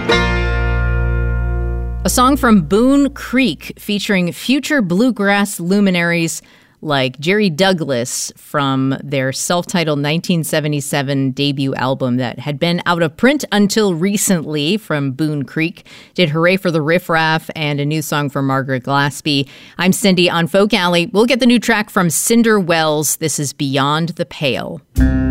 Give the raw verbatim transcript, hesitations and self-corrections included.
A song from Boone Creek featuring future bluegrass luminaries like Jerry Douglas from their self-titled nineteen seventy-seven debut album that had been out of print until recently. From Boone Creek did Hooray for the Riff Raff and a new song from Margaret Glaspie. I'm Cindy on Folk Alley. We'll get the new track from Cinder Wells. This is Beyond the Pale.